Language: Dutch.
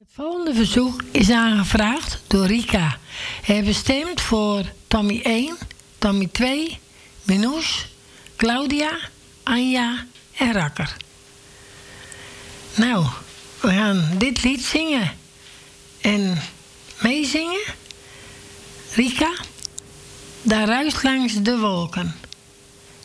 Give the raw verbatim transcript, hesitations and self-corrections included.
Het volgende verzoek is aangevraagd door Rika. Hij bestemd voor Tommy één, Tommy twee, Minouche, Claudia, Anja en Rakker. Nou, we gaan dit lied zingen en meezingen. Rika, daar ruist langs de wolken.